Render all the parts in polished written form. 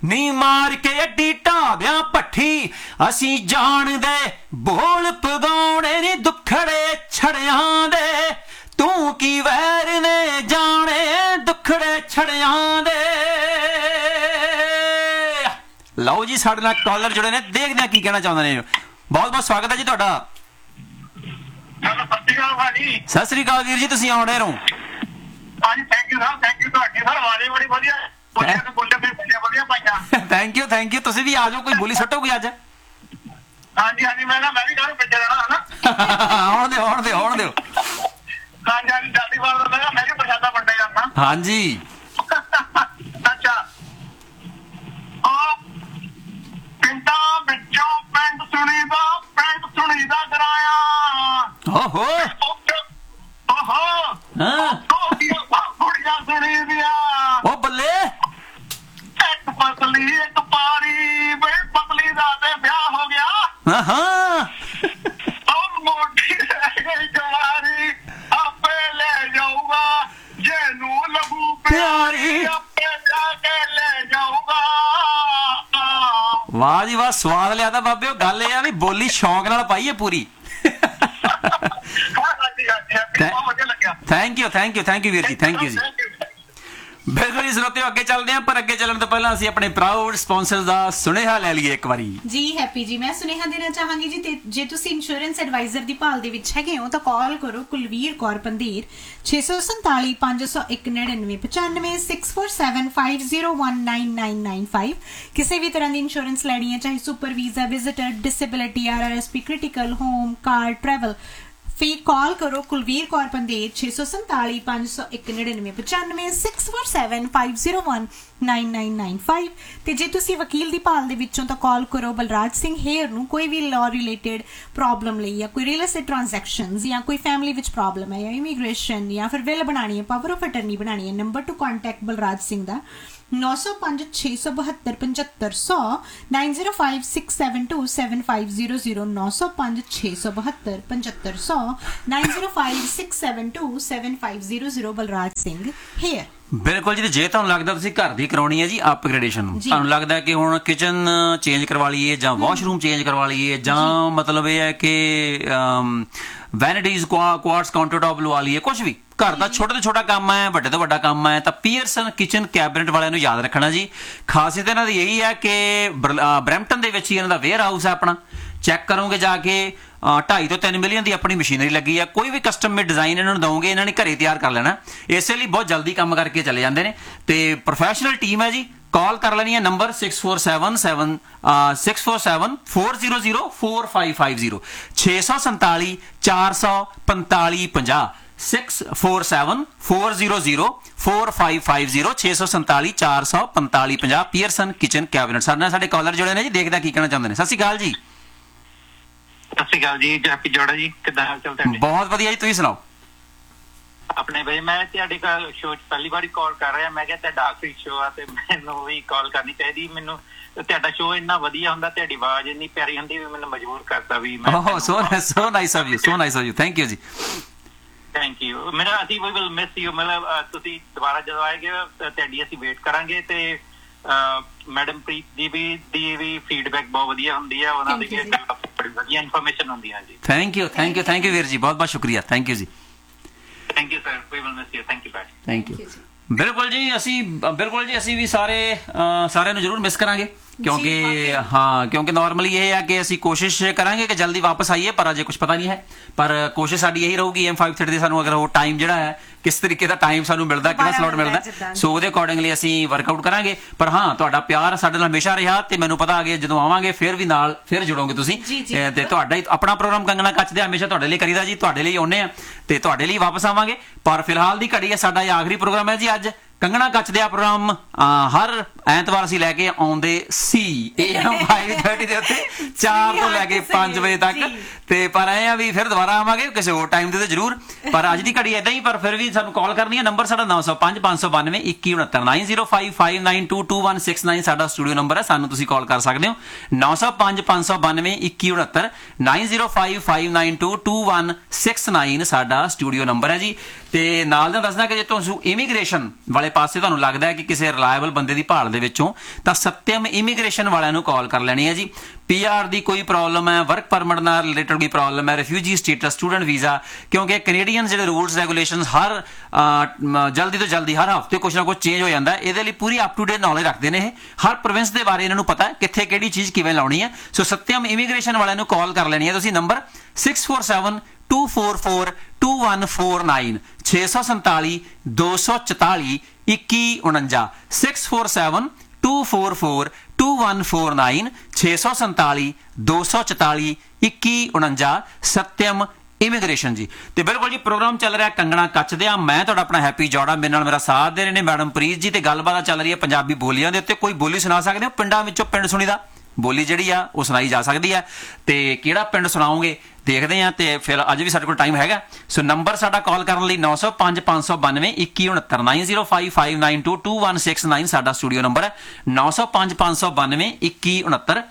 नी मार के अड्डी ढाबियां पट्ठी असी जाणदे बोल पगाउणे नी दुखड़े छड़ियां दे तू की वैर ने जाने दुखड़े छड़ियां दे। लो जी साडे नाल कॉलर जुड़े ने, देखदे हां की कहना चाहुंदे ने। बहुत बहुत स्वागत है जी तुहाडा। सत श्री अकाल वीर जी, तुसीं आउणे रहो। हाँ जी, thank you sir, thank you. तुहाडी सर आवाज़ बड़ी वधिया, थैंक यू थैंक यू। तुसीं भी आ जाओ, कोई बोली सट्टोगे अज? हाँ जी हाँ जी, मैं भी पिछे रहना है ना। आउण दिओ आउण दिओ आउण दिओ। हाँ जी हाँ जी, जल्दी बात मैं भी प्रशादा वंडे जाना। हाँ जी। अच्छा, पिंडा विचों पिंड सुनीदा कराया। ओहो ओहो हाँ कुड़ियां सुनी दिया। ओ बल्ले, एक पतली एक पारी, बड़ी पतली दा ते ब्याह हो गया। हाँ हाँ अब मोटी रह गई जवारी, आपे ले जाऊंगा जेनू लगू प्यारी, आपे जाके ले जाऊंगा। वाह जी वाह, स्वाद लिया था बाबे। गल ये भी बोली शौक नाल पाई है पूरी। Thank you Veer ji, thank you जी। बिल्कुल जी श्रोतियों, अगे चलते हैं, पर अगे चलने तो पहला असीं अपने प्राउड स्पॉन्सर दा सुनेहा ले लईए एक बारी जी। हैप्पी जी, मैं सुनेहा देना चाहांगी जी, जे तुसीं इंश्योरेंस एडवाइजर दी भाल दे विच हैगे हो तां कॉल करो कुलवीर कौर पंधीर 647 501 99 95 647 501 9995। किसी भी तरह की इंश्योरेंस लैनी है, चाहे super visa, visitor, disability, RRSP, critical, home, car, travel, फिर कॉल करो कुलवीर कौर पंधीर 647 501 99 95 647 501 9995। ते जे तुसी वकील दी भाल दे विचों तां कॉल करो बलराज सिंह हेयर नूं, कोई भी लॉ रिलेटेड प्रॉब्लम लई, या कोई रियल एस्टेट ट्रांजैक्शंस, या कोई फैमिली विच प्रॉब्लम है, या इमीग्रेशन, या फिर विल बनानी है, पावर ऑफ अटर्नी बनानी है। Number two contact Balraj Singh दा 905 672 75 100 905 672 7500 905 672 75 100 905 672 7500 बलराज सिंह हेयर। बिल्कुल जी। जे तुहानूं लगदा तुसीं घर दी कराउणी है जी अपग्रेडेशन, तुहानूं लगदा कि हुण किचन चेंज करवा लईए जां वाशरूम चेंज करवा लईए, जां मतलब ये है कि वैनिटीज क्वार्ट्स काउंटर टॉप लवा लईए, कुछ भी घर का छोटे तो छोटा काम है, बड़े तो बड़ा काम है, तो पीयरसन किचन कैबिनेट वाले नूं याद रखना जी। खासियत इन्हां दी यही है कि ब्रैम्पटन दे विच ही इन्हां दा वेयर हाउस है अपना। चैक करोगे जाके 2.5 ਤੋਂ 3 मिलियन की अपनी मशीनरी लगी है। कोई भी कस्टम में डिजाइन इन्होंने दोगे, इन्होंने घरे तैयार कर लेना, इसलिए बहुत जल्दी काम करके चले जाते हैं। तो प्रोफैशनल टीम है जी। कॉल कर लेनी है नंबर 647 400 4550 647 445 50 647 400 4550 647 445 50 पीयरसन किचन कैबिनेट। साडे कॉलर जुड़े ने जी, देखदा की कहना चाहते हैं। सत श्री अकाल जी। सत श्री अकाल जी, हैप्पी जोड़ा जी, किदां हाल चाल तुहाडे? बहुत वधिया जी, तुसीं सुणाओ अपने भाई। मैं तुहाडे शो पहली बार कॉल कर रहा, मैं तुहाडा आखिरी शो आ ते मैनूं भी कॉल करनी चाहिए। मैनूं तुहाडा शो इन्ना वधिया हुंदा, तुहाडी आवाज़ इन्नी प्यारी हुंदी भी मैनूं मजबूर करता भी मैं। ओह so nice of you, so nice of you, thank you ji. Thank you. मेरा ਅਸੀਂ ਵੀ ਵਿਲ ਮਿਸ ਯੂ, ਮਤਲਬ ਤੁਸੀਂ ਦੁਬਾਰਾ ਜਦੋਂ ਆਏਗੇ ਤੁਹਾਡੀ ਅਸੀਂ ਵੇਟ ਕਰਾਂਗੇ। ਤੇ ਮੈਡਮ ਪ੍ਰੀਤ ਦੀ ਵੀ ਫੀਡਬੈਕ ਬਹੁਤ ਵਧੀਆ ਹੁੰਦੀ ਹੈ, ਉਹਨਾਂ ਦੀ ਬੜੀ ਵਧੀਆ ਇਨਫੋਰਮੇਸ਼ਨ ਹੁੰਦੀ ਹੈ ਜੀ। ਥੈਂਕ ਯੂ ਵੀਰ ਜੀ, ਬਹੁਤ ਬਹੁਤ ਸ਼ੁਕਰੀਆ, ਥੈਂਕ ਯੂ ਜੀ। Thank you sir, we will miss you, thank you back. Thank you. ਬਿਲਕੁਲ ਜੀ, ਅਸੀਂ ਵੀ ਸਾਰਿਆਂ ਨੂੰ ਜ਼ਰੂਰ ਮਿਸ ਕਰਾਂਗੇ, क्योंकि नॉर्मली ये है कि ਅਸੀਂ कोशिश करांगे कि जल्दी वापस आइए, पर अजे कुछ पता नहीं है, पर कोशिश साडी यही रहूगी M530 ਸਾਨੂੰ अगर वो टाइम ਜਿਹੜਾ है किस तरीके का टाइम ਸਾਨੂੰ ਮਿਲਦਾ, ਕਿਹੜਾ ਸਲੋਟ ਮਿਲਦਾ, ਸੋ ਉਹਦੇ ਅਕੋਰਡਿੰਗਲੀ ਅਸੀਂ ਵਰਕਆਊਟ ਕਰਾਂਗੇ। ਪਰ ਹਾਂ, ਤੁਹਾਡਾ ਪਿਆਰ ਸਾਡੇ ਨਾਲ ਹਮੇਸ਼ਾ ਰਿਹਾ, ਤੇ ਮੈਨੂੰ ਪਤਾ ਆ ਜਦੋਂ ਆਵਾਂਗੇ ਫਿਰ ਵੀ ਨਾਲ ਫਿਰ ਜੁੜੋਗੇ ਤੁਸੀਂ। ਤੇ ਤੁਹਾਡਾ ਆਪਣਾ ਪ੍ਰੋਗਰਾਮ ਕੰਗਣਾ ਕੱਚ ਦੇ ਹਮੇਸ਼ਾ ਤੁਹਾਡੇ ਲਈ ਕਰੀਦਾ ਜੀ, ਤੁਹਾਡੇ ਲਈ ਆਉਂਦੇ ਆ ਤੇ ਤੁਹਾਡੇ ਲਈ ਵਾਪਸ ਆਵਾਂਗੇ। ਪਰ ਫਿਲਹਾਲ ਦੀ ਘੜੀ ਹੈ ਸਾਡਾ ਇਹ ਆਖਰੀ ਪ੍ਰੋਗਰਾਮ ਹੈ ਜੀ ਅੱਜ। ਕੰਗਣਾ ਕੱਚ ਦੇ ਪ੍ਰੋਗਰਾਮ ਹਰ ਐਤਵਾਰ ਅਸੀਂ ਲੈ ਕੇ ਆਉਂਦੇ ਸੀ AM530 ਦੇ ਉੱਤੇ 4 ਤੋਂ ਲੈ ਕੇ 5 ਵਜੇ ਤੱਕ। ਤੇ ਪਰ ਐ ਆ ਵੀ ਫਿਰ ਦੁਬਾਰਾ ਆਵਾਂਗੇ ਕਿਸੇ ਹੋਰ ਟਾਈਮ ਤੇ ਜ਼ਰੂਰ, ਪਰ ਅੱਜ ਦੀ ਘੜੀ ਏਦਾਂ ਹੀ। ਪਰ ਫਿਰ ਵੀ ਸਾਨੂੰ ਕਾਲ ਕਰਨੀ ਹੈ, ਨੰਬਰ ਸਾਡਾ 905 592 2169 9055922169 ਸਾਡਾ ਸਟੂਡੀਓ ਨੰਬਰ ਹੈ, ਸਾਨੂੰ ਤੁਸੀਂ ਕਾਲ ਕਰ ਸਕਦੇ ਹੋ 905 592 2169 9055922169 ਸਾਡਾ ਸਟੂਡੀਓ ਨੰਬਰ ਹੈ ਜੀ। ਤੇ ਨਾਲ ਦਾ ਦੱਸਦਾ ਕਿ ਜੇ ਤੁਹਾਨੂੰ ਇਮੀਗ੍ਰੇਸ਼ਨ ਵਾਲੇ ਪਾਸੇ ਤੁਹਾਨੂੰ ਲੱਗਦਾ ਹੈ ਕਿ ਕਿਸੇ ਰਿਲਾਇਬਲ ਬੰਦੇ ਦੀ ਭਾਲ ਦੇ ਵਿੱਚੋਂ, ਤਾਂ ਸਤਿਅਮ ਇਮੀਗ੍ਰੇਸ਼ਨ ਵਾਲਿਆਂ ਨੂੰ ਕਾਲ ਕਰ ਲੈਣੀ ਹੈ ਜੀ। PR ਦੀ ਕੋਈ ਪ੍ਰੋਬਲਮ ਹੈ, ਵਰਕ ਪਰਮਿਟ ਨਾਲ ਰਿਲੇਟਡ ਕੋਈ ਪ੍ਰੋਬਲਮ ਹੈ, ਰਿਫਿਊਜੀ ਸਟੇਟਸ, ਸਟੂਡੈਂਟ ਵੀਜ਼ਾ, ਕਿਉਂਕਿ ਕੈਨੇਡੀਅਨ ਜਿਹੜੇ ਰੂਲਸ ਰੈਗੂਲੇਸ਼ਨਸ ਹਰ ਜਲਦੀ ਤੋਂ ਜਲਦੀ ਹਰ ਹਫਤੇ ਕੁਛ ਨਾ ਕੁਛ ਚੇਂਜ ਹੋ ਜਾਂਦਾ, ਇਹਦੇ ਲਈ ਪੂਰੀ ਅਪ ਟੂ ਡੇਟ ਨੌਲੇਜ ਰੱਖਦੇ ਨੇ ਇਹ, ਹਰ ਪ੍ਰੋਵਿੰਸ ਦੇ ਬਾਰੇ ਇਹਨਾਂ ਨੂੰ ਪਤਾ ਕਿੱਥੇ ਕਿਹੜੀ ਚੀਜ਼ ਕਿਵੇਂ ਲਾਉਣੀ ਹੈ। ਸੋ ਸਤਿਅਮ ਇਮੀਗ੍ਰੇਸ਼ਨ ਵਾਲਿਆਂ ਨੂੰ ਕਾਲ ਕਰ ਲੈਣੀ ਹੈ ਤੁਸੀਂ, ਨੰਬਰ 6472442149 647 244 2149 6472442149 647 244 2149 ਸਤਿਅਮ ਇਮੀਗ੍ਰੇਸ਼ਨ ਜੀ। ਤੇ ਬਿਲਕੁਲ ਜੀ ਪ੍ਰੋਗਰਾਮ ਚੱਲ ਰਿਹਾ ਕੰਗਣਾ ਕੱਚਦੇ ਆ, ਮੈਂ ਤੁਹਾਡਾ ਆਪਣਾ ਹੈਪੀ ਜੌੜਾ, ਮੇਰੇ ਨਾਲ ਮੇਰਾ ਸਾਥ ਦੇ ਰਹੇ ਨੇ ਮੈਡਮ ਪ੍ਰੀਤ ਜੀ, ਤੇ ਗੱਲਬਾਤ ਚੱਲ ਰਹੀ ਹੈ ਪੰਜਾਬੀ ਬੋਲੀਆਂ ਦੇ ਉੱਤੇ। ਕੋਈ ਬੋਲੀ ਸੁਣਾ ਸਕਦੇ ਹੋ ਪਿੰਡਾਂ ਵਿੱਚੋਂ, ਪਿੰਡ ਸੁਣੀਦਾ ਬੋਲੀ ਜਿਹੜੀ ਆ ਉਹ ਸੁਣਾਈ ਜਾ ਸਕਦੀ ਹੈ, ਤੇ ਕਿਹੜਾ ਪਿੰਡ ਸੁਣਾਓਗੇ ਦੇਖਦੇ ਆ। ਤੇ ਫਿਰ ਅੱਜ ਵੀ ਸਾਡੇ ਕੋਲ ਟਾਈਮ ਹੈਗਾ, ਸੋ ਨੰਬਰ ਸਾਡਾ ਕਾਲ ਕਰਨ ਲਈ 905 592 2169 9055922169 ਸਾਡਾ ਸਟੂਡੀਓ ਨੰਬਰ ਹੈ, 905 592 2169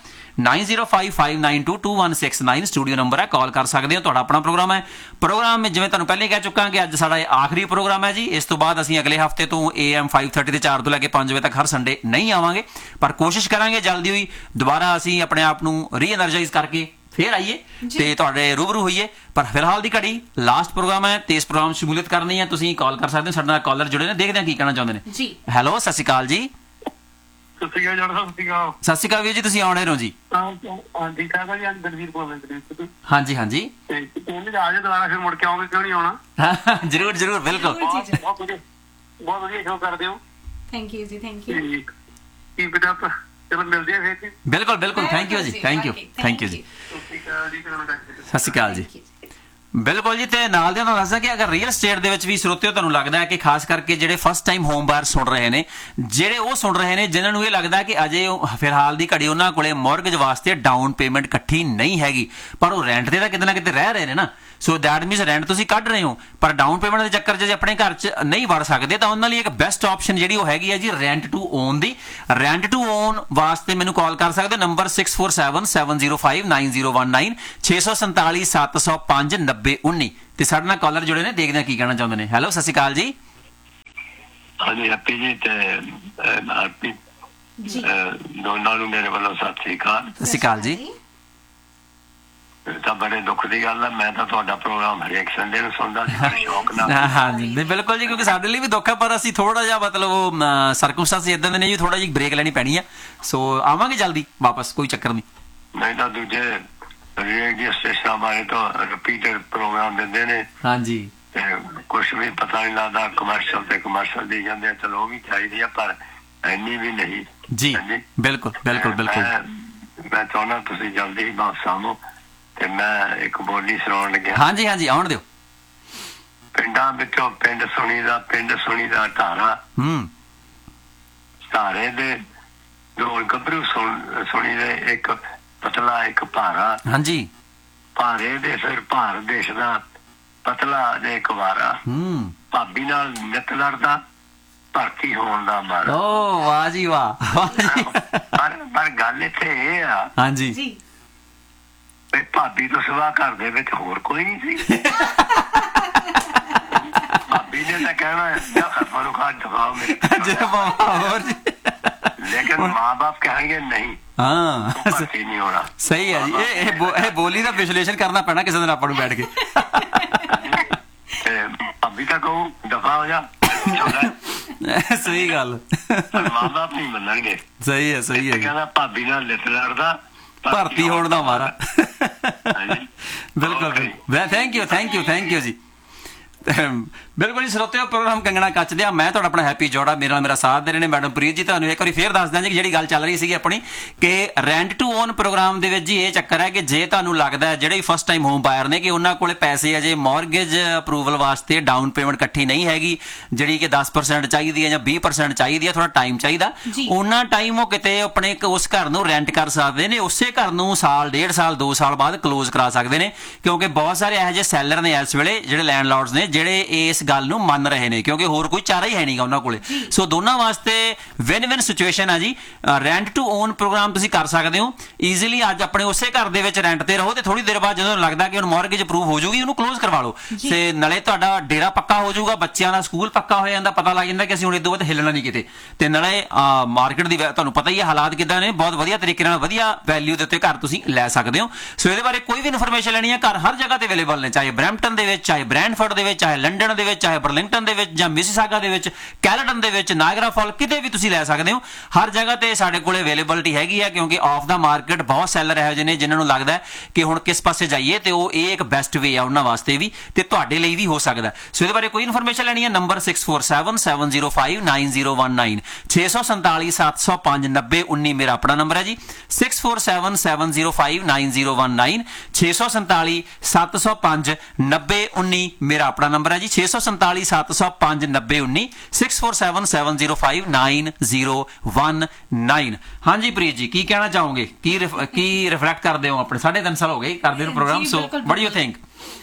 9055922169 ਸਟੂਡੀਓ ਨੰਬਰ ਹੈ, ਕਾਲ ਕਰ ਸਕਦੇ ਹੋ। ਤੁਹਾਡਾ ਆਪਣਾ ਪ੍ਰੋਗਰਾਮ ਹੈ। ਪ੍ਰੋਗਰਾਮ ਜਿਵੇਂ ਤੁਹਾਨੂੰ ਪਹਿਲੇ ਕਹਿ ਚੁੱਕਾ ਕਿ ਅੱਜ ਸਾਡਾ ਆਖਰੀ ਪ੍ਰੋਗਰਾਮ ਹੈ ਜੀ। ਇਸ ਤੋਂ ਬਾਅਦ ਅਸੀਂ ਅਗਲੇ ਹਫਤੇ ਤੋਂ AM 5:30 ਤੇ 4 ਤੋਂ ਲੈ ਕੇ 5 ਵਜੇ ਤੱਕ ਹਰ ਸੰਡੇ ਨਹੀਂ ਆਵਾਂਗੇ, ਪਰ ਕੋਸ਼ਿਸ਼ ਕਰਾਂਗੇ ਜਲਦੀ ਹੋਈ ਦੁਬਾਰਾ ਅਸੀਂ ਆਪਣੇ ਆਪ ਨੂੰ ਰੀਐਨਰਜਾਈਜ਼ ਕਰਕੇ ਫੇਰ ਆਈਏ ਤੇ ਤੁਹਾਡੇ ਰੂਬਰੂ ਹੋਈਏ। ਪਰ ਫਿਲਹਾਲ ਦੀ ਘੜੀ ਲਾਸਟ ਪ੍ਰੋਗਰਾਮ ਹੈ ਤੇ ਇਸ ਪ੍ਰੋਗਰਾਮ ਸ਼ਮੂਲੀਅਤ ਕਰਨੀ ਹੈ, ਤੁਸੀਂ ਕਾਲ ਕਰ ਸਕਦੇ ਹੋ। ਸਾਡੇ ਨਾਲ ਕਾਲਰ ਜੁੜੇ ਨੇ, ਦੇਖਦੇ ਹਾਂ ਕੀ ਕਹਿਣਾ ਚਾਹੁੰਦੇ ਨੇ ਜੀ। ਹੈਲੋ, ਸਤਿ ਸ਼੍ਰੀ ਅਕਾਲ ਜੀ। ਸਤਿ ਸ਼੍ਰੀ ਅਕਾਲ ਵੀਰ ਜੀ, ਤੁਸੀਂ ਆਉਣੇ ਰਹੋ ਜੀ। ਹਾਂਜੀ ਦਲਵੀਰ ਬੋਲ ਰਿਹਾ। ਹਾਂਜੀ ਹਾਂਜੀ, ਦੁਬਾਰਾ ਫਿਰ ਮੁੜ ਕੇ ਆਉਂਗੇ, ਕਿਉਂ ਨਹੀਂ ਆਉਣਾ? ਜਰੂਰ ਜਰੂਰ, ਬਿਲਕੁਲ। ਬਹੁਤ ਵਧੀਆ ਸ਼ੋਅ ਕਰਦੇ ਹੋ। ਥੈਂਕ ਯੂ ਜੀ, thank you. Keep it up. ਚਲੋ ਮਿਲਦੇ ਆ ਫਿਰ। ਬਿਲਕੁਲ ਬਿਲਕੁਲ, ਥੈਂਕ ਯੂ ਜੀ, ਥੈਂਕ ਯੂ ਜੀ। ਸਤਿ ਸ਼੍ਰੀ ਅਕਾਲ ਜੀ। ਬਿਲਕੁਲ ਜੀ, ਤੇ ਨਾਲ ਦੇ ਨਾਲ ਦੱਸਦਾ ਕਿ ਅਗਰ ਰੀਅਲ ਸਟੇਟ ਦੇ ਵਿੱਚ ਵੀ ਸਰੋਤਿਓ ਤੁਹਾਨੂੰ ਲੱਗਦਾ ਹੈ ਕਿ ਖਾਸ ਕਰਕੇ ਜਿਹੜੇ ਫਸਟ ਟਾਈਮ ਹੋਮ ਬਾਇਰ ਸੁਣ ਰਹੇ ਨੇ, ਜਿਹੜੇ ਉਹ ਸੁਣ ਰਹੇ ਨੇ ਜਿਨ੍ਹਾਂ ਨੂੰ ਇਹ ਲੱਗਦਾ ਕਿ ਅਜੇ ਫਿਲਹਾਲ ਦੀ ਘੜੀ ਉਹਨਾਂ ਕੋਲੇ ਮੌਰਗੇਜ ਵਾਸਤੇ ਡਾਊਨ ਪੇਮੈਂਟ ਇਕੱਠੀ ਨਹੀਂ ਹੈਗੀ, ਪਰ ਉਹ ਰੈਂਟ ਤੇ ਤਾਂ ਕਿਤੇ ਨਾ ਕਿਤੇ ਰਹਿ ਰਹੇ ਨੇ ਨਾ, ਸੋ ਦੈਟ ਮੀਨਸ ਰੈਂਟ ਤੁਸੀਂ ਕੱਢ ਰਹੇ ਹੋ, ਪਰ ਡਾਊਨ ਪੇਮੈਂਟ ਦੇ ਚੱਕਰ 'ਚ ਜੇ ਆਪਣੇ ਘਰ 'ਚ ਨਹੀਂ ਵੜ ਸਕਦੇ, ਤਾਂ ਉਹਨਾਂ ਲਈ ਇੱਕ ਬੈਸਟ ਆਪਸ਼ਨ ਜਿਹੜੀ ਉਹ ਹੈਗੀ ਹੈ ਜੀ rent to on the. Rent to on ਵਾਸਤੇ ਮੈਨੂੰ ਕਾਲ ਕਰ ਸਕਦੇ ਹੋ, ਨੰਬਰ 6477059019 647 705 9019। ਤੇ ਸਾਡੇ ਨਾਲ ਕਾਲਰ ਜੁੜੇ ਨੇ, ਦੇਖਦੇ ਹਾਂ ਕੀ ਕਹਿਣਾ ਚਾਹੁੰਦੇ ਨੇ। ਹੈਲੋ, ਸਤਿ ਸ਼੍ਰੀ ਅਕਾਲ ਜੀ। ਹਾਂਜੀ ਹੈਪੀ ਜੀ, ਤੇ ਹੈਪੀ ਦੋਨਾਂ ਨੂੰ ਮੇਰੇ ਵੱਲੋਂ ਸਤਿ ਸ਼੍ਰੀ ਅਕਾਲ। ਸਤਿ ਸ਼੍ਰੀ ਅਕਾਲ ਜੀ। ਤਾਂ ਬੜੇ ਦੁੱਖ ਦੀ ਗੱਲ ਹੈ, ਮੈਂ ਤਾਂ ਤੁਹਾਡਾ ਪ੍ਰੋਗਰਾਮ ਹਰੇਕ ਸੰਡੇ ਨੂੰ ਸੁਣਦਾ ਸੀ ਸ਼ੌਕ ਨਾਲ। ਹਾਂਜੀ ਬਿਲਕੁਲ ਜੀ, ਕਿਉਂਕਿ ਸਾਡੇ ਲਈ ਵੀ ਦੁੱਖ ਹੈ, ਪਰ ਅਸੀਂ ਥੋੜਾ ਜਿਹਾ ਮਤਲਬ ਸਰਕਮਸਟੈਂਸ ਇਦਾਂ ਦੇ ਨੇ ਜੀ, ਥੋੜਾ ਜਿਹੀ ਬ੍ਰੇਕ ਲੈਣੀ ਪੈਣੀ ਹੈ, ਸੋ ਆਵਾਂਗੇ ਜਲਦੀ ਵਾਪਸ, ਕੋਈ ਚੱਕਰ ਨਹੀਂ। ਨਹੀਂ ਤਾਂ ਦੂਜੇ ਰੇਡੀਓ ਸਟੇਸ਼ਨਾਂ ਬਾਰੇ ਤਾਂ ਰਿਪੀਟਡ ਪ੍ਰੋਗਰਾਮ ਦਿੰਦੇ ਨੇ। ਹਾਂਜੀ, ਤੇ ਕੁਛ ਵੀ ਪਤਾ ਨਹੀਂ ਲੱਗਦਾ, ਕਮਰਸ਼ੀਅਲ ਤੇ ਕਮਰਸ਼ੀਅਲ ਦੇ ਜਾਂਦੇ ਆ, ਚਲੋ ਉਹ ਵੀ ਚਾਹੀਦੀ ਆ, ਪਰ ਇੰਨੀ ਵੀ ਨਹੀਂ ਜੀ। ਬਿਲਕੁਲ ਬਿਲਕੁਲ ਬਿਲਕੁਲ, ਮੈਂ ਚਾਹੁੰਦਾ ਤੁਸੀਂ ਜਲਦੀ ਹੀ ਵਾਪਸ ਆਵੋ। ਤੇ ਮੈਂ ਇੱਕ ਬੋਲੀ ਸੁਣਾਉਣ ਲੱਗਿਆ। ਹਾਂਜੀ ਹਾਂਜੀ, ਆਉਣ ਦਿਓ। ਪਿੰਡਾਂ ਵਿੱਚੋਂ ਪਿੰਡ ਸੁਣੀਦਾ ਢਾਰਾ, ਧਾਰੇ ਦੇ ਦੋ ਗੱਭਰੂ ਸੁਣੀਦੇ, ਇੱਕ ਪਤਲਾ ਇੱਕ ਭਾਰਾ। ਹਾਂਜੀ, ਭਾਰੇ ਦੇ ਸਿਰ ਭਾਰ ਦੇਸ਼ ਦਾ, ਪਤਲਾ ਦੇ ਕੁਵਾਰਾ, ਭਾਬੀ ਨਾਲ ਨਿੱਤ ਲੜਦਾ, ਭਰਤੀ ਹੋਣ ਦਾ ਮਾਰਾ। ਓ ਵਾਹ ਜੀ ਵਾਹ। ਪਰ ਗੱਲ ਇੱਥੇ ਇਹ ਆ ਹਾਂਜੀ ਭਾਬੀ ਤੋਂ ਸਿਵਾ ਘਰ ਦੇ ਵਿੱਚ ਹੋਰ ਕੋਈ ਨਹੀਂ ਸੀ। ਭਾਬੀ ਨੇ ਤਾਂ ਕਹਿਣਾ ਸਾਨੂੰ ਖਾ ਦਬਾਓ ਮੇਰੇ, ਲੇਕਿਨ ਮਾਂ ਬਾਪ ਕहेंगे ਨਹੀਂ, ਭਰਤੀ ਨਹੀਂ ਹੋਣਾ। ਸਹੀ ਹੈ ਜੀ, ਇਹ ਬੋਲੀ ਦਾ ਵਿਸ਼ਲੇਸ਼ਣ ਕਰਨਾ ਪੈਣਾ ਕਿਸੇ ਦਿਨ ਆਪਾਂ ਨੂੰ ਬੈਠ ਕੇ। ਭਾਬੀ ਤਾਂ ਕਹੂੰ ਦਫਾ ਹੋ ਜਾ, ਸਹੀ ਗੱਲ, ਮਾਂ ਬਾਪ ਨਹੀਂ ਮੰਨਣਗੇ। ਸਹੀ ਹੈ ਸਹੀ ਹੈ, ਕਹਿੰਦਾ ਭਾਬੀ ਨਾਲ ਲਿੱਤ ਲੜਦਾ, ਭਰਤੀ ਹੋਣ ਦਾ ਮਾਰਾ। ਬਿਲਕੁਲ, thank you thank you thank you ਜੀ। ਬਿਲਕੁਲ ਜੀ ਸਰੋਤਿਓ, ਪ੍ਰੋਗਰਾਮ ਕੰਗਣਾ ਕੱਚਦੇ ਆ, ਮੈਂ ਤੁਹਾਡਾ ਆਪਣਾ ਹੈਪੀ ਜੋੜਾ, ਮੇਰੇ ਨਾਲ ਮੇਰਾ ਸਾਥ ਦੇ ਰਹੇ ਨੇ ਮੈਡਮ ਪ੍ਰੀਤ ਜੀ। ਤੁਹਾਨੂੰ ਇੱਕ ਵਾਰੀ ਫੇਰ ਦੱਸ ਦਿਆਂ ਜੀ ਕਿ ਜਿਹੜੀ ਗੱਲ ਚੱਲ ਰਹੀ ਸੀਗੀ ਆਪਣੀ ਕਿ ਰੈਂਟ ਟੂ ਓਨ ਪ੍ਰੋਗਰਾਮ ਦੇ ਵਿੱਚ ਜੀ ਇਹ ਚੱਕਰ ਹੈ ਕਿ ਜੇ ਤੁਹਾਨੂੰ ਲੱਗਦਾ ਜਿਹੜੇ ਫਸਟ ਟਾਈਮ ਹੋਮ ਬਾਇਰ ਨੇ ਕਿ ਉਹਨਾਂ ਕੋਲੇ ਪੈਸੇ ਅਜੇ ਮੌਰਗੇਜ ਅਪਰੂਵਲ ਵਾਸਤੇ ਡਾਊਨ ਪੇਮੈਂਟ ਇਕੱਠੀ ਨਹੀਂ ਹੈਗੀ, ਜਿਹੜੀ ਕਿ 10% ਚਾਹੀਦੀ ਹੈ ਜਾਂ 20% ਚਾਹੀਦੀ ਹੈ, ਥੋੜਾ ਟਾਈਮ ਚਾਹੀਦਾ, ਉਹਨਾਂ ਟਾਈਮ ਉਹ ਕਿਤੇ ਆਪਣੇ ਉਸ ਘਰ ਨੂੰ ਰੈਂਟ ਕਰ ਸਕਦੇ ਨੇ, ਉਸੇ ਘਰ ਨੂੰ ਸਾਲ, 1.5 ਸਾਲ, 2 ਸਾਲ ਬਾਅਦ ਕਲੋਜ਼ ਕਰਾ ਸਕਦੇ ਨੇ, ਕਿਉਂਕਿ ਬਹੁਤ ਸਾਰੇ ਇਹੋ ਜਿਹੇ ਸੈਲਰ ਨੇ ਇਸ ਵੇਲੇ ਜਿਹੜੇ ਲੈਂਡਲੌਰਡਸ ਨੇ ਜਿਹੜੇ ਇਸ ਗੱਲ ਨੂੰ ਮੰਨ ਰਹੇ ਨੇ, ਕਿਉਂਕਿ ਹੋਰ ਕੋਈ ਚਾਰਾ ਹੀ ਹੈ ਨਹੀਂਗਾ ਉਹਨਾਂ ਕੋਲੇ। ਸੋ ਦੋਨਾਂ ਵਾਸਤੇ ਵਿਨ ਵਿਨ ਸਿਚੁਏਸ਼ਨ ਆ ਜੀ। ਰੈਂਟ ਟੂ ਓਨ ਪ੍ਰੋਗਰਾਮ ਤੁਸੀਂ ਕਰ ਸਕਦੇ ਹੋ ਈਜ਼ੀਲੀ। ਅੱਜ ਆਪਣੇ ਉਸੇ ਘਰ ਦੇ ਵਿੱਚ ਰੈਂਟ ਤੇ ਰਹੋ ਤੇ ਥੋੜੀ ਦੇਰ ਬਾਅਦ ਜਦੋਂ ਲੱਗਦਾ ਕਿ ਹੁਣ ਮੌਰਗੇਜ ਅਪਰੂਵ ਹੋ ਜਾਊਗੀ ਉਹਨੂੰ ਕਲੋਜ਼ ਕਰਵਾ ਲਓ ਤੇ ਨਾਲੇ ਤੁਹਾਡਾ ਡੇਰਾ ਪੱਕਾ ਹੋ ਜਾਊਗਾ, ਬੱਚਿਆਂ ਦਾ ਸਕੂਲ ਪੱਕਾ ਹੋ ਜਾਂਦਾ, ਪਤਾ ਲੱਗ ਜਾਂਦਾ ਕਿ ਅਸੀਂ ਹੁਣ ਇਦੋਂ ਬਾਅਦ ਹਿੱਲਣਾ ਨਹੀਂ ਕਿਤੇ। ਤੇ ਨਾਲੇ ਮਾਰਕੀਟ ਦੀ ਤੁਹਾਨੂੰ ਪਤਾ ਹੀ ਹੈ ਹਾਲਾਤ ਕਿੱਦਾਂ ਨੇ, ਬਹੁਤ ਵਧੀਆ ਤਰੀਕੇ ਨਾਲ ਵਧੀਆ ਵੈਲਿਊ ਦੇ ਉੱਤੇ ਘਰ ਤੁਸੀਂ ਲੈ ਸਕਦੇ ਹੋ। ਸੋ ਇਹਦੇ ਬਾਰੇ ਕੋਈ ਵੀ ਇਨਫੋਰਮੇਸ਼ਨ ਲੈਣੀ ਹੈ, ਘਰ ਹਰ ਜਗ੍ਹਾ ਤੇ ਅਵੇਲੇਬਲ ਨੇ, ਚਾਹੇ ਬਰੈਂਪਟਨ ਦੇ ਵਿੱਚ, ਚਾਹੇ ਬ੍ਰੈਂਡਫੋਰਡ ਦੇ ਵਿੱਚ, ਚਾਹੇ ਲੰਡਨ ਦੇ ਵਿੱਚ, ਚਾਹੇ ਬਰਲਿੰਗਟਨ ਦੇ ਵਿੱਚ, ਜਾਂ ਮਿਸੀਸਾਗਾ ਦੇ ਵਿੱਚ, ਕੈਲਡਨ ਦੇ ਵਿੱਚ, ਨਾਇਗਰਾ ਫਾਲ, ਕਿਤੇ ਵੀ ਤੁਸੀਂ ਲੈ ਸਕਦੇ ਹੋ। ਹਰ ਜਗ੍ਹਾ ਤੇ ਸਾਡੇ ਕੋਲ ਅਵੇਲੇਬਿਲਿਟੀ ਹੈਗੀ ਹੈ, ਕਿਉਂਕਿ ਆਫ ਦਾ ਮਾਰਕੀਟ ਬਹੁਤ ਸੈਲਰ ਇਹੋ ਜਿਹੇ ਨੇ ਜਿਨ੍ਹਾਂ ਨੂੰ ਲੱਗਦਾ ਕਿ ਹੁਣ ਕਿਸ ਪਾਸੇ ਜਾਈਏ, ਤੇ ਉਹ ਇਹ ਇੱਕ ਬੈਸਟ ਵੇ ਆ ਉਹਨਾਂ ਵਾਸਤੇ ਵੀ ਤੇ ਤੁਹਾਡੇ ਲਈ ਵੀ ਹੋ ਸਕਦਾ। ਸੋ ਇਹਦੇ ਬਾਰੇ ਕੋਈ ਇਨਫੋਰਮੇਸ਼ਨ ਲੈਣੀ ਹੈ, ਨੰਬਰ 6477059019 647-705-9019 ਮੇਰਾ ਆਪਣਾ ਨੰਬਰ ਹੈ ਜੀ। 6477059019 647-705-9019 ਮੇਰਾ ਆਪਣਾ ਨੰਬਰ ਹੈ ਜੀ। 647-705-9019 647-705-9019। ਹਾਂਜੀ ਪ੍ਰੀਤ ਜੀ, ਕੀ ਕਹਿਣਾ ਚਾਹੋਗੇ? ਕੀ ਰਿਫਲੈਕਟ ਕਰਦੇ ਹੋ ਆਪਣੇ 3.5 ਸਾਲ ਹੋ ਗਏ ਕਰਦੇ ਨੂੰ programme, so what do you think?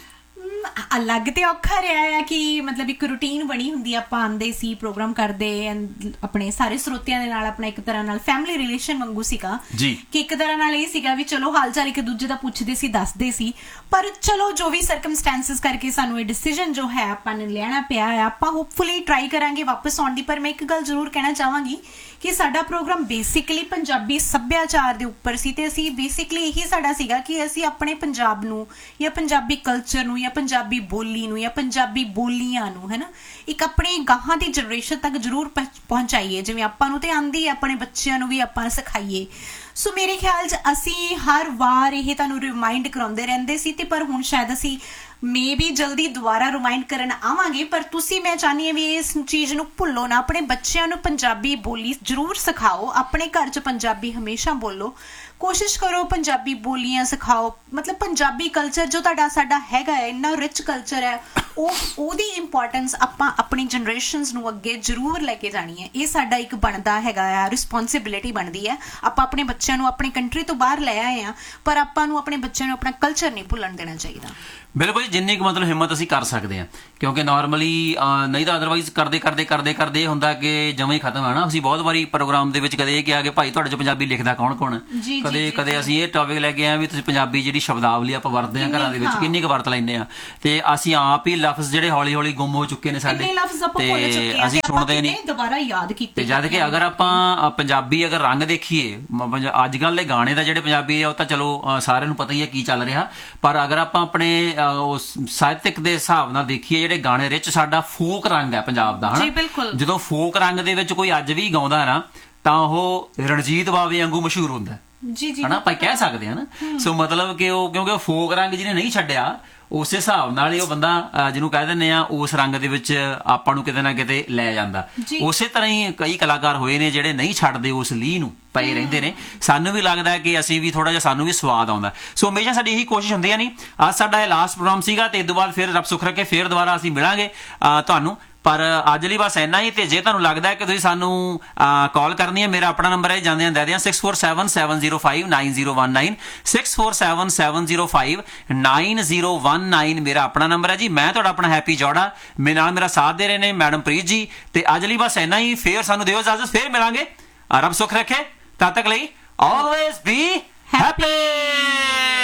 ਅਲੱਗ ਤੇ ਔਖਾ ਰਿਹਾ ਹੈ ਕਿ ਮਤਲਬ ਇੱਕ ਰੂਟੀਨ ਬਣੀ ਹੁੰਦੀ, ਆਪਾਂ ਆਉਂਦੇ ਸੀ ਪ੍ਰੋਗਰਾਮ ਕਰਦੇ, ਆਪਣੇ ਸਾਰੇ ਸਰੋਤਿਆਂ ਦੇ ਨਾਲ ਆਪਣਾ ਇੱਕ ਤਰ੍ਹਾਂ ਨਾਲ ਫੈਮਿਲੀ ਰਿਲੇਸ਼ਨ ਵਾਂਗੂ ਸੀਗਾ ਕਿ ਇੱਕ ਤਰ੍ਹਾਂ ਨਾਲ ਇਹ ਸੀਗਾ ਵੀ ਚਲੋ ਹਾਲ ਚਾਲ ਇੱਕ ਦੂਜੇ ਦਾ ਪੁੱਛਦੇ ਸੀ, ਦੱਸਦੇ ਸੀ। ਪਰ ਚਲੋ ਜੋ ਵੀ ਸਰਕਮਸਟੈਂਸਸ ਕਰਕੇ ਸਾਨੂੰ ਇਹ ਡਿਸੀਜਨ ਜੋ ਹੈ ਆਪਾਂ ਨੇ ਲੈਣਾ ਪਿਆ ਹੈ, ਆਪਾਂ ਹੋਪਫੁਲੀ ਟਰਾਈ ਕਰਾਂਗੇ ਵਾਪਸ ਆਉਣ ਦੀ। ਪਰ ਮੈਂ ਇੱਕ ਗੱਲ ਜ਼ਰੂਰ ਕਹਿਣਾ ਚਾਹਾਂਗੀ ਕਿ ਸਾਡਾ ਪ੍ਰੋਗਰਾਮ ਬੇਸਿਕਲੀ ਪੰਜਾਬੀ ਸੱਭਿਆਚਾਰ ਦੇ ਉੱਪਰ ਸੀ ਤੇ ਅਸੀਂ ਬੇਸਿਕਲੀ ਇਹੀ ਸਾਡਾ ਸੀਗਾ ਕਿ ਅਸੀਂ ਆਪਣੇ ਪੰਜਾਬ ਨੂੰ ਜਾਂ ਪੰਜਾਬੀ ਕਲਚਰ ਨੂੰ ਜਾਂ ਪੰਜਾਬੀ ਬੋਲੀ ਨੂੰ ਜਾਂ ਪੰਜਾਬੀ ਬੋਲੀਆਂ ਨੂੰ, ਹੈ ਨਾ, ਇੱਕ ਆਪਣੀ ਗਾਹਾਂ ਦੀ ਜਨਰੇਸ਼ਨ ਤੱਕ ਜ਼ਰੂਰ ਪਹੁੰਚਾਈਏ, ਜਿਵੇਂ ਆਪਾਂ ਨੂੰ ਤੇ ਆਂਦੀ ਹੈ ਆਪਣੇ ਬੱਚਿਆਂ ਨੂੰ ਵੀ ਆਪਾਂ ਸਿਖਾਈਏ। ਸੋ ਮੇਰੇ ਖਿਆਲ 'ਚ ਅਸੀਂ ਹਰ ਵਾਰ ਇਹ ਤੁਹਾਨੂੰ ਰਿਮਾਈਂਡ ਕਰਾਉਂਦੇ ਰਹਿੰਦੇ ਸੀ ਤੇ ਪਰ ਹੁਣ ਸ਼ਾਇਦ ਅਸੀਂ ਮੇ ਵੀ ਜਲਦੀ ਦੁਬਾਰਾ ਰਿਮਾਈਂਡ ਕਰਨ ਆਵਾਂਗੇ। ਪਰ ਤੁਸੀਂ, ਮੈਂ ਚਾਹੁੰਦੀ ਹਾਂ ਵੀ ਇਸ ਚੀਜ਼ ਨੂੰ ਭੁੱਲੋ ਨਾ, ਆਪਣੇ ਬੱਚਿਆਂ ਨੂੰ ਪੰਜਾਬੀ ਬੋਲੀ ਜ਼ਰੂਰ ਸਿਖਾਓ, ਆਪਣੇ ਘਰ 'ਚ ਪੰਜਾਬੀ ਹਮੇਸ਼ਾ ਬੋਲੋ, ਕੋਸ਼ਿਸ਼ ਕਰੋ ਪੰਜਾਬੀ ਬੋਲੀਆਂ ਸਿਖਾਓ। ਮਤਲਬ ਪੰਜਾਬੀ ਕਲਚਰ ਜੋ ਸਾਡਾ ਹੈਗਾ ਹੈ, ਇੰਨਾ ਰਿਚ ਕਲਚਰ ਹੈ, ਉਹਦੀ ਇੰਪੋਰਟੈਂਸ ਆਪਾਂ ਆਪਣੀ ਜਨਰੇਸ਼ਨਸ ਨੂੰ ਅੱਗੇ ਜ਼ਰੂਰ ਲੈ ਕੇ ਜਾਣੀ ਹੈ। ਇਹ ਸਾਡਾ ਇੱਕ ਬਣਦਾ ਹੈਗਾ ਆ, ਰਿਸਪੌਂਸਿਬਿਲਿਟੀ ਬਣਦੀ ਹੈ। ਆਪਾਂ ਆਪਣੇ ਬੱਚਿਆਂ ਨੂੰ ਆਪਣੀ ਕੰਟਰੀ ਤੋਂ ਬਾਹਰ ਲੈ ਆਏ ਹਾਂ, ਪਰ ਆਪਾਂ ਨੂੰ ਆਪਣੇ ਬੱਚਿਆਂ ਨੂੰ ਆਪਣਾ ਕਲਚਰ ਨਹੀਂ ਭੁੱਲਣ ਦੇਣਾ ਚਾਹੀਦਾ। ਬਿਲਕੁਲ, ਜਿੰਨੀ ਕੁ ਮਤਲਬ ਹਿੰਮਤ ਅਸੀਂ ਕਰ ਸਕਦੇ ਹਾਂ, ਕਿਉਂਕਿ ਨਾਰਮਲੀ ਨਹੀਂ ਤਾਂ ਅਦਰਵਾਈਜ਼ ਕਰਦੇ ਹੁੰਦਾ ਕਿ ਜਮਾਂ ਹੀ ਖਤਮ ਹੈ ਨਾ। ਅਸੀਂ ਬਹੁਤ ਵਾਰੀ ਪ੍ਰੋਗਰਾਮ ਦੇ ਵਿੱਚ ਕਦੇ ਇਹ ਕਿਹਾ ਕਿ ਭਾਈ ਤੁਹਾਡੇ 'ਚ ਪੰਜਾਬੀ ਲਿਖਦਾ ਕੌਣ ਹੈ, ਕਦੇ ਅਸੀਂ ਇਹ ਟੌਪਿਕ ਲੈ ਕੇ ਆਏ ਵੀ ਤੁਸੀਂ ਪੰਜਾਬੀ ਜਿਹੜੀ ਸ਼ਬਦਾਵਲੀ ਆਪਾਂ ਵਰਤਦੇ ਹਾਂ ਘਰਾਂ ਦੇ ਵਿੱਚ ਕਿੰਨੀ ਕੁ ਵਰਤ ਲੈਂਦੇ ਆ, ਤੇ ਅਸੀਂ ਆਪ ਹੀ ਲਫ਼ਜ਼ ਜਿਹੜੇ ਹੌਲੀ ਹੌਲੀ ਗੁੰਮ ਹੋ ਚੁੱਕੇ ਨੇ ਸਾਡੇ, ਤੇ ਅਸੀਂ ਸੁਣਦੇ ਨਹੀਂ, ਦੁਬਾਰਾ ਯਾਦ ਕੀਤੇ। ਜਦ ਕਿ ਅਗਰ ਆਪਾਂ ਪੰਜਾਬੀ ਅਗਰ ਰੰਗ ਦੇਖੀਏ, ਅੱਜ ਕੱਲ੍ਹ ਦੇ ਗਾਣੇ ਦਾ ਜਿਹੜੇ ਪੰਜਾਬੀ ਆ ਉਹ ਤਾਂ ਚਲੋ ਸਾਰਿਆਂ ਨੂੰ ਪਤਾ ਹੀ ਹੈ ਕੀ ਚੱਲ ਰਿਹਾ, ਪਰ ਅਗਰ ਆਪਾਂ ਆਪਣੇ ਸਾਹਿਤਕ ਦੇ ਹਿਸਾਬ ਨਾਲ ਦੇਖੀਏ, ਜਿਹੜੇ ਗਾਣੇ ਰਿਚ ਸਾਡਾ ਫੋਕ ਰੰਗ ਹੈ ਪੰਜਾਬ ਦਾ, ਹਨਾ, ਜਦੋਂ ਫੋਕ ਰੰਗ ਦੇ ਵਿੱਚ ਕੋਈ ਅੱਜ ਵੀ ਗਾਉਂਦਾ ਨਾ ਤਾਂ ਉਹ ਰਣਜੀਤ ਬਾਵੇ ਵਾਂਗੂ ਮਸ਼ਹੂਰ ਹੁੰਦਾ ਹਨਾ, ਆਪਾਂ ਕਹਿ ਸਕਦੇ ਹਾਂ ਨਾ। ਸੋ ਮਤਲਬ ਕਿ ਉਹ ਕਿਉਂਕਿ ਉਹ ਫੋਕ ਰੰਗ ਜਿਹਨੇ ਨਹੀਂ ਛੱਡਿਆ, ਉਸੇ ਹਿਸਾਬ ਨਾਲ ਹੀ ਉਹ ਬੰਦਾ ਜਿਹਨੂੰ ਕਹਿ ਦਿੰਦੇ ਆ ਉਸ ਰੰਗ ਦੇ ਵਿੱਚ ਆਪਾਂ ਨੂੰ ਕਿਤੇ ਨਾ ਕਿਤੇ ਲੈ ਜਾਂਦਾ। ਉਸੇ ਤਰ੍ਹਾਂ ਹੀ ਕਈ ਕਲਾਕਾਰ ਹੋਏ ਨੇ ਜਿਹੜੇ ਨਹੀਂ ਛੱਡਦੇ, ਉਸ ਲੀਹ ਨੂੰ ਪਏ ਰਹਿੰਦੇ ਨੇ। ਸਾਨੂੰ ਵੀ ਲੱਗਦਾ ਕਿ ਅਸੀਂ ਵੀ ਥੋੜਾ ਜਿਹਾ, ਸਾਨੂੰ ਵੀ ਸਵਾਦ ਆਉਂਦਾ। ਸੋ ਹਮੇਸ਼ਾ ਸਾਡੀ ਇਹੀ ਕੋਸ਼ਿਸ਼ ਹੁੰਦੀ ਹੈ। ਨਹੀਂ, ਅੱਜ ਸਾਡਾ ਇਹ ਲਾਸਟ ਪ੍ਰੋਗਰਾਮ ਸੀਗਾ ਤੇ ਇਸ ਤੋਂ ਬਾਅਦ ਫਿਰ ਰੱਬ ਸੁੱਖ ਰੱਖੇ ਫਿਰ ਦੁਬਾਰਾ ਅਸੀਂ ਮਿਲਾਂਗੇ ਤੁਹਾਨੂੰ, ਪਰ ਅੱਜ ਲਈ ਬਸ ਇੰਨਾ ਹੀ। ਤੇ ਜੇ ਤੁਹਾਨੂੰ ਲੱਗਦਾ ਕਿ ਤੁਸੀਂ ਸਾਨੂੰ ਕਾਲ ਕਰਨੀ ਹੈ, ਮੇਰਾ ਆਪਣਾ ਨੰਬਰ ਹੈ, ਜਾਂਦੇ ਦੇ ਦਿਆਂ 6477059019 6477059019 ਮੇਰਾ ਆਪਣਾ ਨੰਬਰ ਹੈ ਜੀ। ਮੈਂ ਤੁਹਾਡਾ ਆਪਣਾ ਹੈਪੀ ਜੋੜਾ, ਮੇਰੇ ਨਾਲ ਮੇਰਾ ਸਾਥ ਦੇ ਰਹੇ ਨੇ ਮੈਡਮ ਪ੍ਰੀਤ ਜੀ। ਤੇ ਅੱਜ ਲਈ ਬਸ ਇੰਨਾ ਹੀ, ਫਿਰ ਸਾਨੂੰ ਦਿਓ ਇਜਾਜ਼ਤ, ਫਿਰ ਮਿਲਾਂਗੇ। ਰੱਬ ਸੁੱਖ ਰੱਖੇ, ਤਦ ਤੱਕ ਲਈ ਆਲਵੇਜ਼ ਬੀ ਹੈਪੀ।